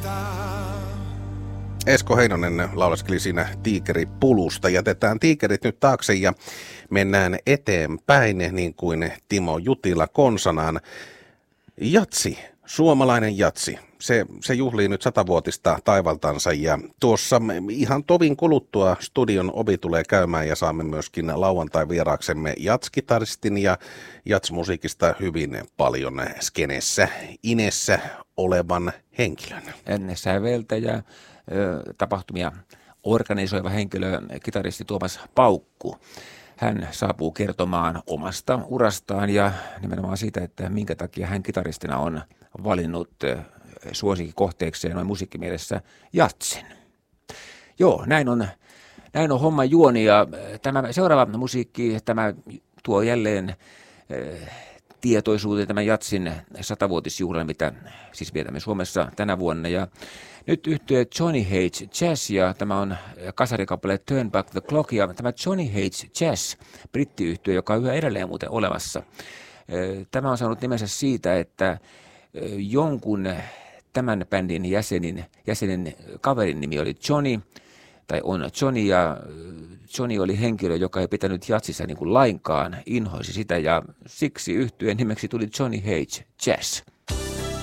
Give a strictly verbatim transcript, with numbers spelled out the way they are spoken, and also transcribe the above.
Esko Heinonen laulaskeli siinä tiikeripulusta. Jätetään tiikerit nyt taakse ja mennään eteenpäin, niin kuin Timo Jutila konsanaan. Jatsi, suomalainen jatsi. Se, se juhlii nyt satavuotista taivaltansa ja tuossa ihan tovin kuluttua studion ovi tulee käymään ja saamme myöskin lauantai vieraaksemme jatskitaristin ja jatsmusiikista hyvin paljon skenessä, inessä olevan henkilön. Säveltäjä, tapahtumia organisoiva henkilö, kitaristi Tuomas Paukku. Hän saapuu kertomaan omasta urastaan ja nimenomaan siitä, että minkä takia hän kitaristina on valinnut suosikkikohteekseen noin musiikkimielessä jatsin. Joo, näin on, näin on homma juoni ja tämä seuraava musiikki, tämä tuo jälleen äh, tietoisuuteen tämän jatsin satavuotisjuhlan, mitä siis vietämme Suomessa tänä vuonna. Ja nyt yhtye Johnny Hates Jazz ja tämä on kasarikappale Turn Back the Clock ja tämä Johnny Hates Jazz, brittiyhtye, joka on yhä edelleen muuten olemassa. Tämä on saanut nimensä siitä, että jonkun tämän bändin jäsenin, jäsenen kaverin nimi oli Johnny, tai on Johnny, ja Johnny oli henkilö, joka ei pitänyt jatsissa niin kuin lainkaan, inhoisi sitä, ja siksi yhtyeen nimeksi tuli Johnny Hates Jazz.